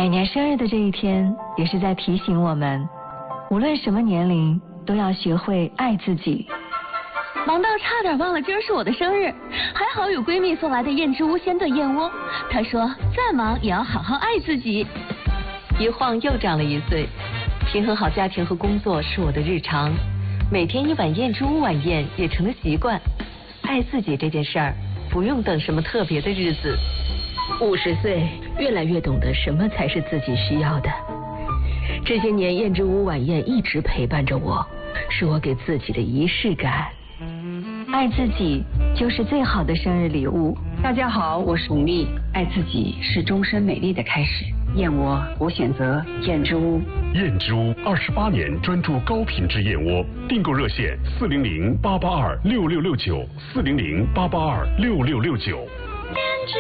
每年生日的这一天，也是在提醒我们，无论什么年龄，都要学会爱自己。 忙到差点忘了今儿是我的生日，还好有闺蜜送来的燕之屋鲜炖燕窝。她说再忙也要好好爱自己。 一晃又长了1岁，平衡好家庭和工作是我的日常，每天1碗燕之屋晚宴也成了习惯。爱自己这件事儿，不用等什么特别的日子。 50岁，越来越懂得什么才是自己需要的。这些年，燕之屋晚宴一直陪伴着我，是我给自己的仪式感。 爱自己就是最好的生日礼物。 大家好，我是吴宓，爱自己是终身美丽的开始。燕窝，我选择燕之屋。 燕之屋28年专注高品质燕窝，订购热线400-882-6669，400-882-6669。 燕之